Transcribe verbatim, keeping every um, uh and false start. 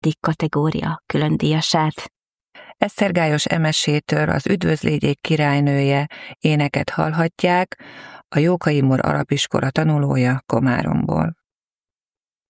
tizedik kategória külön díjasát. Esztergályos Emesétől az Üdvözlégyék királynője éneket hallhatják, a Jókai Mór alapiskola tanulója Komáromból.